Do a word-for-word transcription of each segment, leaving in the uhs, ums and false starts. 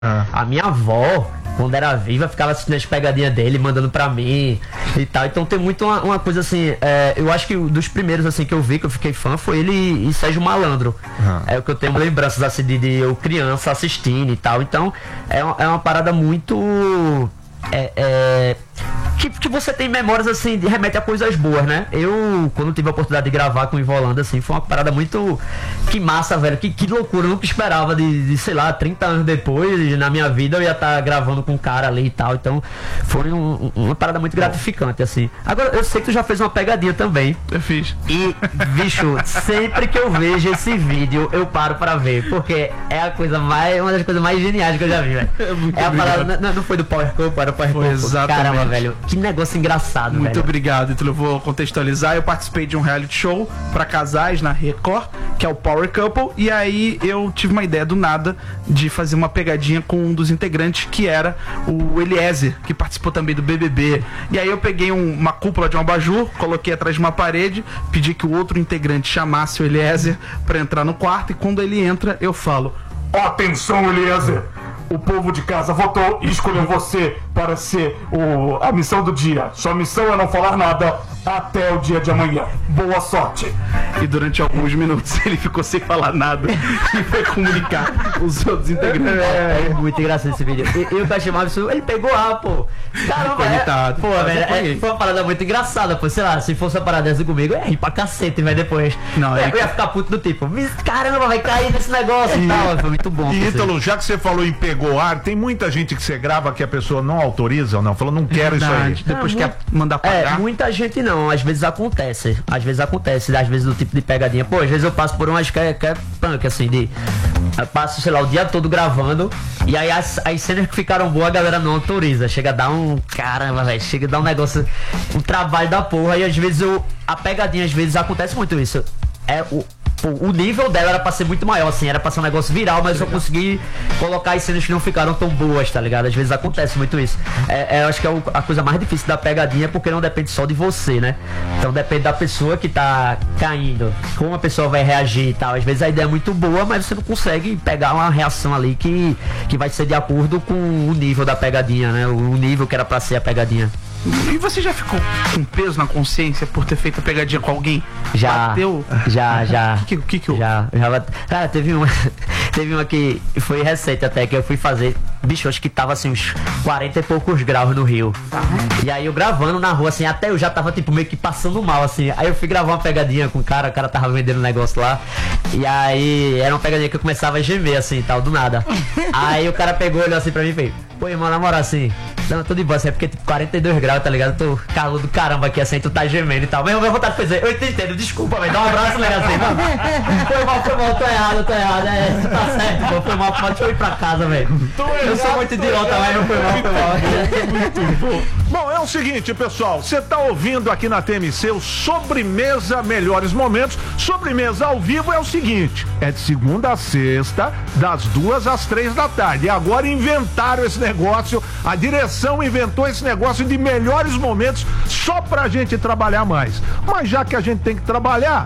Ah. A minha avó, quando era viva, ficava assistindo as pegadinhas dele, mandando pra mim e tal. Então tem muito uma, uma coisa assim, é, eu acho que dos primeiros assim que eu vi, que eu fiquei fã, foi ele e Sérgio Malandro. Uhum. É o que eu tenho lembranças assim de, de eu criança assistindo e tal. Então é, é uma parada muito... É, é, que, que você tem memórias assim, de remete a coisas boas, né? Eu, quando tive a oportunidade de gravar com o Ivolanda, assim, foi uma parada muito... Que massa, velho, que, que loucura. Eu nunca esperava de, de, sei lá, trinta anos depois, na minha vida, eu ia estar tá gravando com um cara ali e tal. Então, foi um, uma parada muito gratificante, assim. Agora, eu sei que tu já fez uma pegadinha também. Eu fiz. E, bicho, sempre que eu vejo esse vídeo, eu paro pra ver, porque é a coisa mais... Uma das coisas mais geniais que eu já vi, velho. É, é a parada... Não, não foi do Power Cup, era o Power Cup. Exatamente. Caramba, velho. Que negócio engraçado, Muito velho. obrigado, então eu vou contextualizar. Eu participei de um reality show pra casais na Record, que é o Power Couple, e aí eu tive uma ideia do nada de fazer uma pegadinha com um dos integrantes, que era o Eliezer, que participou também do B B B. E aí eu peguei um, uma cúpula de um abajur, coloquei atrás de uma parede, pedi que o outro integrante chamasse o Eliezer pra entrar no quarto, e quando ele entra, eu falo: atenção, Eliezer! O povo de casa votou e escolheu você para ser o, a missão do dia. Sua missão é não falar nada até o dia de amanhã. Boa sorte. E durante alguns minutos ele ficou sem falar nada e foi comunicar os outros integrantes. É, é muito engraçado esse vídeo. E, e o que eu achei mais absurdo, ele pegou A, pô. Caramba, é, pô, velho, é, foi uma parada muito engraçada, pô. Sei lá, se fosse uma parada dessa comigo, eu ia rir pra cacete, velho, depois. Não, é, eu ia ficar puto do tipo, caramba, vai cair nesse negócio e, e tal. Foi muito bom. E Ítalo, já que você falou em pegou ar, tem muita gente que você grava que a pessoa não autoriza ou não, falou, não quero Verdade. isso aí. Depois é, quer mandar pagar. É, muita gente não, às vezes acontece. Às vezes acontece, às vezes do tipo de pegadinha. Pô, às vezes eu passo por umas que é, que é punk, assim, de... Eu passo, sei lá, o dia todo gravando, e aí as, as cenas que ficaram boas a galera não autoriza. Chega a dar um... Caramba, velho, chega a dar um negócio... Um trabalho da porra, e às vezes eu... A pegadinha, às vezes, acontece muito isso. É o... O nível dela era pra ser muito maior, assim, era pra ser um negócio viral, mas eu só consegui colocar as cenas que não ficaram tão boas, tá ligado? Às vezes acontece muito isso. É, é, eu acho que é o, a coisa mais difícil da pegadinha, porque não depende só de você, né? Então depende da pessoa que tá caindo, como a pessoa vai reagir e tal. Às vezes a ideia é muito boa, mas você não consegue pegar uma reação ali que, que vai ser de acordo com o nível da pegadinha, né? O nível que era pra ser a pegadinha. E você já ficou com peso na consciência por ter feito a pegadinha com alguém? Já. Bateu? Já, já. O que, que, que eu... Já, já. Cara, teve uma. Teve uma que foi recente até, que eu fui fazer. Bicho, acho que tava assim, uns quarenta e poucos graus no Rio. E aí eu gravando na rua, assim, até eu já tava tipo meio que passando mal, assim. Aí eu fui gravar uma pegadinha com o cara, o cara tava vendendo um negócio lá. E aí era uma pegadinha que eu começava a gemer, assim, tal, do nada. Aí o cara pegou, olhou assim pra mim e fez: pô, irmão, na moral, assim, não, tô de boa, assim, é porque tipo quarenta e dois graus, tá ligado? Eu tô calor do caramba aqui, assim, tu tá gemendo e tal. Mas eu minha vontade de fazer, eu entendo, desculpa, velho, dá um abraço, legal assim, não. Foi mal, foi mal, tô errado, tô errado, é, tá certo, pô, foi mal, pode ir pra casa, velho. Eu sou muito idiota, mas não foi mal, foi mal. Muito bom. Bom, é o seguinte, pessoal, você tá ouvindo aqui na T M C o Sobremesa Melhores Momentos. Sobremesa ao vivo é o seguinte, é de segunda a sexta, das duas às três da tarde. E agora inventaram esse negócio, a direção inventou esse negócio de melhores momentos só pra gente trabalhar mais. Mas já que a gente tem que trabalhar,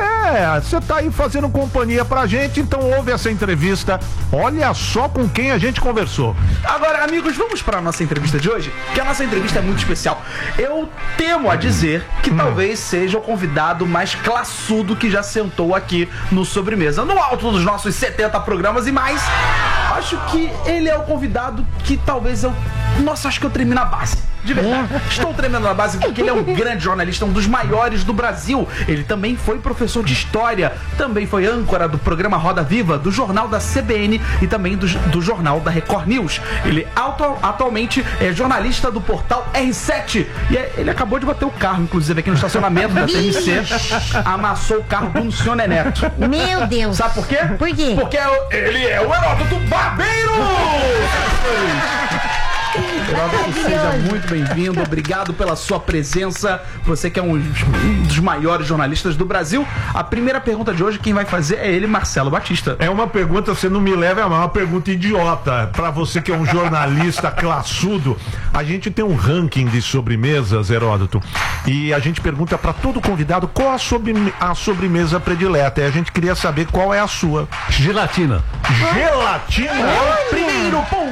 é, você tá aí fazendo companhia pra gente, então ouve essa entrevista. Olha só com quem a gente conversou. Agora, amigos, vamos para a nossa entrevista de hoje, que a nossa entrevista é muito especial. Eu temo a dizer que hum. talvez seja o convidado mais classudo que já sentou aqui no Sobremesa. No alto dos nossos setenta programas e mais, acho que ele é o convidado que talvez eu... Nossa, acho que eu tremi na base. De verdade. Estou tremendo na base porque ele é um grande jornalista, um dos maiores do Brasil. Ele também foi professor de história, também foi âncora do programa Roda Viva, do jornal da C B N e também do, do jornal da Record News. Ele atu, atualmente é jornalista do portal R sete. E é, ele acabou de bater o carro, inclusive, aqui no estacionamento da T M C. Amassou o carro do senhor Neneto. Meu Deus. Sabe por quê? Por quê? Porque ele é o Heródoto Barbeiro! Seja muito bem-vindo, obrigado pela sua presença. Você que é um, um dos maiores jornalistas do Brasil. A primeira pergunta de hoje, quem vai fazer é ele, Marcelo Batista. É uma pergunta, você não me leva a mal, é uma pergunta idiota. Pra você que é um jornalista classudo, a gente tem um ranking de sobremesas, Heródoto, e a gente pergunta pra todo convidado qual a, sobre, a sobremesa predileta. E a gente queria saber qual é a sua. Gelatina. Gelatina? Primeiro ponto